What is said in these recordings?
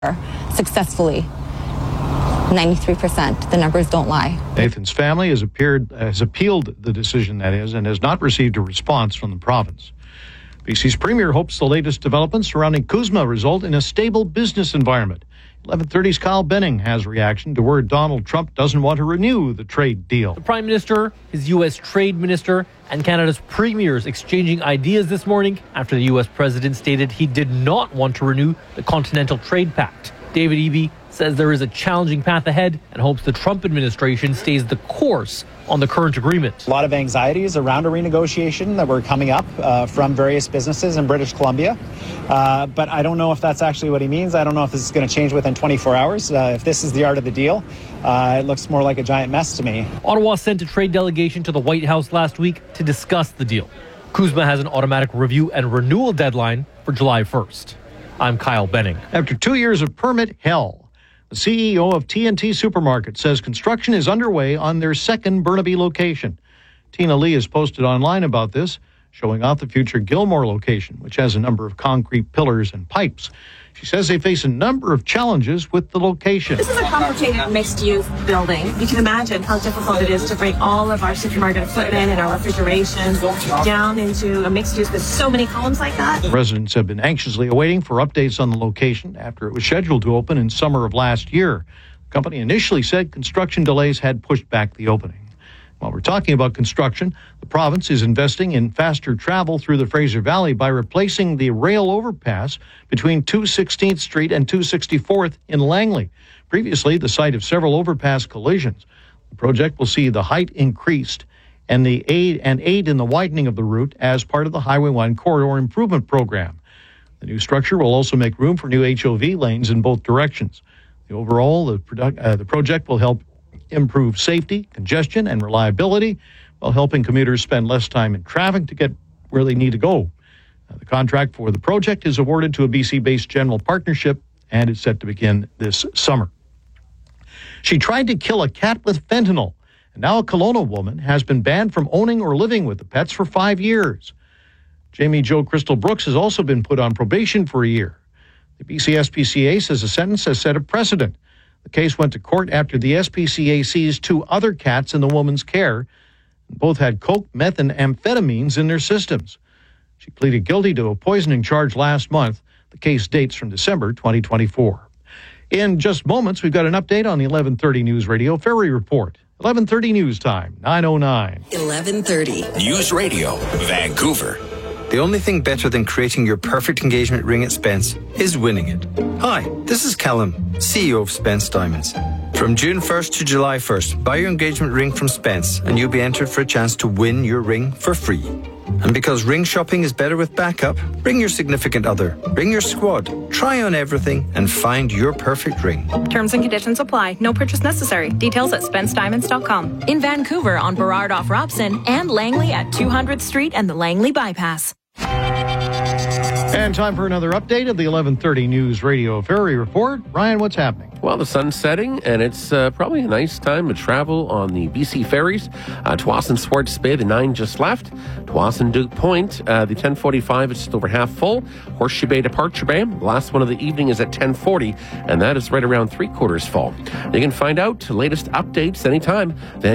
successfully. 93%. The numbers don't lie. Nathan's family has appealed the decision, that is, and has not received a response from the province. BC's Premier hopes the latest developments surrounding CUSMA result in a stable business environment. 11:30's Kyle Benning has reaction to word Donald Trump doesn't want to renew the trade deal. The Prime Minister, his U.S. Trade Minister, and Canada's premiers exchanging ideas this morning after the U.S. President stated he did not want to renew the Continental Trade Pact. David Eby says there is a challenging path ahead and hopes the Trump administration stays the course on the current agreement. A lot of anxieties around a renegotiation that were coming up from various businesses in British Columbia. But I don't know if that's actually what he means. I don't know if this is going to change within 24 hours. If this is the art of the deal, it looks more like a giant mess to me. Ottawa sent a trade delegation to the White House last week to discuss the deal. CUSMA has an automatic review and renewal deadline for July 1st. I'm Kyle Benning. After 2 years of permit hell, the CEO of TNT Supermarket says construction is underway on their second Burnaby location. Tina Lee has posted online about this, showing off the future Gilmore location, which has a number of concrete pillars and pipes. She says they face a number of challenges with the location. This is a complicated mixed-use building. You can imagine how difficult it is to bring all of our supermarket equipment and our refrigeration down into a mixed use with so many columns like that. Residents have been anxiously awaiting for updates on the location after it was scheduled to open in summer of last year. The company initially said construction delays had pushed back the opening. While we're talking about construction, the province is investing in faster travel through the Fraser Valley by replacing the rail overpass between 216th Street and 264th in Langley. Previously, the site of several overpass collisions. The project will see the height increased and aid in the widening of the route as part of the Highway 1 Corridor Improvement Program. The new structure will also make room for new HOV lanes in both directions. The project will help improve safety, congestion, and reliability while helping commuters spend less time in traffic to get where they need to go. The contract for the project is awarded to a BC-based general partnership and is set to begin this summer. She tried to kill a cat with fentanyl, and now a Kelowna woman has been banned from owning or living with the pets for 5 years. Jamie Jo Crystal Brooks has also been put on probation for a year. The BC SPCA says the sentence has set a precedent. The case went to court after the SPCA seized 2 other cats in the woman's care. Both had coke, meth, and amphetamines in their systems. She pleaded guilty to a poisoning charge last month. The case dates from December 2024. In just moments, we've got an update on the 11:30 News Radio Ferry Report. 11:30 News Time, 9:09. 11:30 News Radio, Vancouver. The only thing better than creating your perfect engagement ring at Spence is winning it. Hi, this is Callum, CEO of Spence Diamonds. From June 1st to July 1st, buy your engagement ring from Spence and you'll be entered for a chance to win your ring for free. And because ring shopping is better with backup, bring your significant other, bring your squad, try on everything and find your perfect ring. Terms and conditions apply. No purchase necessary. Details at SpenceDiamonds.com. In Vancouver on Burrard off Robson and Langley at 200th Street and the Langley Bypass. And time for another update of the 11:30 News Radio Ferry Report. Ryan, what's happening? Well, the sun's setting, and it's probably a nice time to travel on the BC ferries. Tsawwassen Swartz Bay, the 9 just left. Tsawwassen Duke Point, the 10:45 is just over half full. Horseshoe Bay Departure Bay, the last one of the evening is at 10:40, and that is right around 3/4 full. You can find out the latest updates anytime.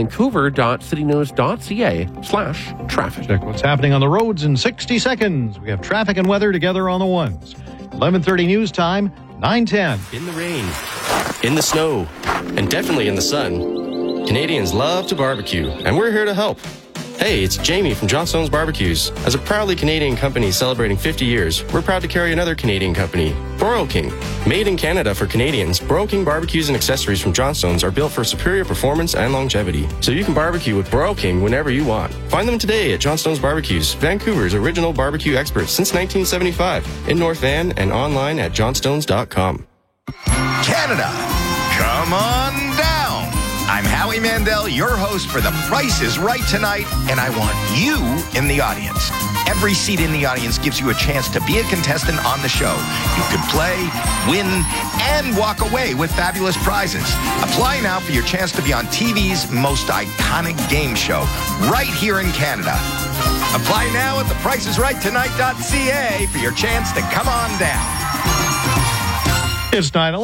Vancouver.citynews.ca/traffic. Check what's happening on the roads in 60 seconds. We have traffic and weather together on the ones. 11:30 News Time, 9:10. In the rain, in the snow, and definitely in the sun, Canadians love to barbecue, and we're here to help. Hey, it's Jamie from Johnstone's Barbecues. As a proudly Canadian company celebrating 50 years, we're proud to carry another Canadian company, Broil King. Made in Canada for Canadians, Broil King barbecues and accessories from Johnstone's are built for superior performance and longevity, so you can barbecue with Broil King whenever you want. Find them today at Johnstone's Barbecues, Vancouver's original barbecue experts since 1975, in North Van and online at johnstones.com. Canada, come on down. I'm Howie Mandel, your host for The Price is Right tonight, and I want you in the audience. Every seat in the audience gives you a chance to be a contestant on the show. You could play, win, and walk away with fabulous prizes. Apply now for your chance to be on TV's most iconic game show, right here in Canada. Apply now at thepricesrighttonight.ca for your chance to come on down. It's 9/11.